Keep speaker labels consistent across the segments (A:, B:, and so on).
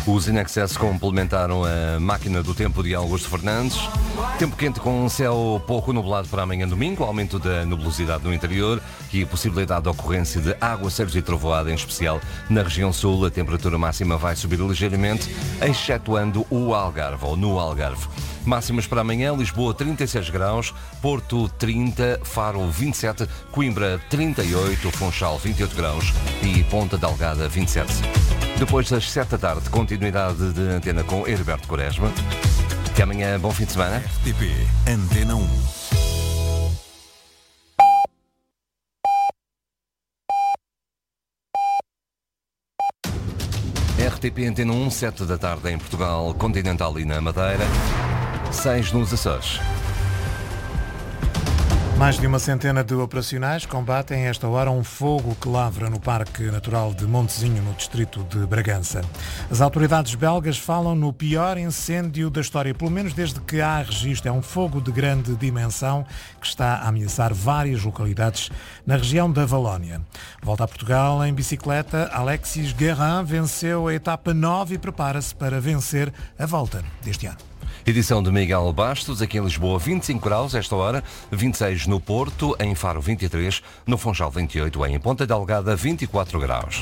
A: Os INXS complementaram a máquina do tempo de Augusto Fernandes. Tempo quente com um céu pouco nublado para amanhã domingo, aumento da nubosidade no interior e possibilidade de ocorrência de aguaceiros e trovoada, em especial na região sul. A temperatura máxima vai subir ligeiramente, excetuando o Algarve ou no Algarve. Máximas para amanhã: Lisboa 36 graus, Porto 30, Faro 27, Coimbra 38, Funchal 28 graus e Ponta Delgada 27. Depois das 7 da tarde, continuidade de antena com Herberto Quaresma. Até amanhã, bom fim de semana.
B: RTP Antena 1.
A: RTP Antena 1, 7 da tarde em Portugal, Continental e na Madeira, 6 nos Açores.
C: Mais de uma centena de operacionais combatem a esta hora um fogo que lavra no Parque Natural de Montezinho, no distrito de Bragança. As autoridades belgas falam no pior incêndio da história, pelo menos desde que há registro. É um fogo de grande dimensão que está a ameaçar várias localidades na região da Valónia. Volta a Portugal em bicicleta, Alexis Guérin venceu a etapa 9 e prepara-se para vencer a volta deste ano.
A: Edição de Miguel Bastos, aqui em Lisboa 25 graus esta hora, 26 no Porto, em Faro 23, no Funchal 28, em Ponta Delgada 24 graus.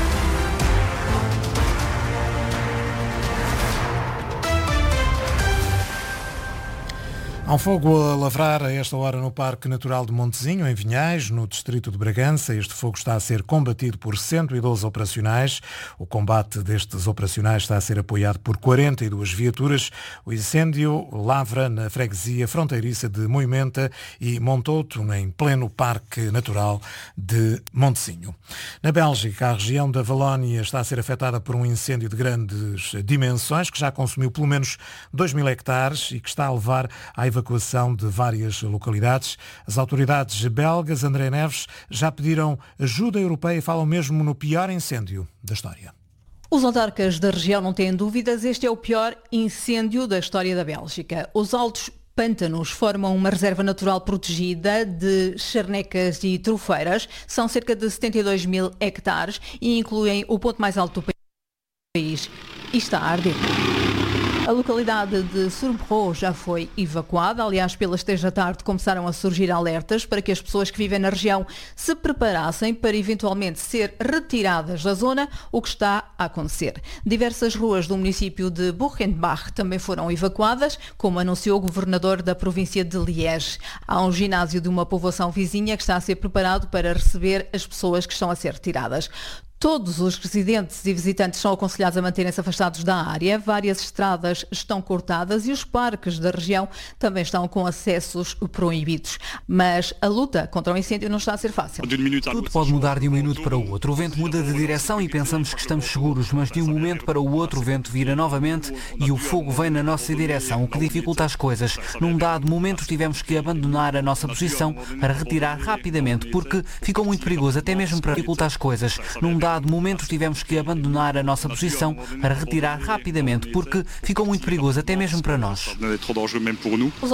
C: Há um fogo a lavrar a esta hora no Parque Natural de Montezinho, em Vinhais, no distrito de Bragança. Este fogo está a ser combatido por 112 operacionais. O combate destes operacionais está a ser apoiado por 42 viaturas. O incêndio lavra na freguesia fronteiriça de Moimenta e Montouto, em pleno Parque Natural de Montezinho. Na Bélgica, a região da Valónia está a ser afetada por um incêndio de grandes dimensões, que já consumiu pelo menos 2.000 hectares e que está a levar à evacuação de várias localidades. As autoridades belgas, André Neves, já pediram ajuda europeia e falam mesmo no pior incêndio da história.
D: Os autarcas da região não têm dúvidas, este é o pior incêndio da história da Bélgica. Os altos pântanos formam uma reserva natural protegida de charnecas e trufeiras. São cerca de 72.000 hectares e incluem o ponto mais alto do país. E está a arder. A localidade de Surmpro já foi evacuada. Aliás, pelas 3 da tarde começaram a surgir alertas para que as pessoas que vivem na região se preparassem para eventualmente ser retiradas da zona, o que está a acontecer. Diversas ruas do município de Buchenbach também foram evacuadas, como anunciou o governador da província de Liège. Há um ginásio de uma povoação vizinha que está a ser preparado para receber as pessoas que estão a ser retiradas. Todos os residentes e visitantes são aconselhados a manterem-se afastados da área. Várias estradas estão cortadas e os parques da região também estão com acessos proibidos. Mas a luta contra o incêndio não está a ser fácil.
E: Tudo pode mudar de um minuto para o outro. O vento muda de direção e pensamos que estamos seguros, mas de um momento para o outro o vento vira novamente e o fogo vem na nossa direção, o que dificulta as coisas. Num dado momento tivemos que abandonar a nossa posição para retirar rapidamente, porque ficou muito perigoso, até mesmo para dificultar as coisas. Num dado momento tivemos que abandonar a nossa posição para retirar rapidamente, porque ficou muito perigoso, até mesmo para nós.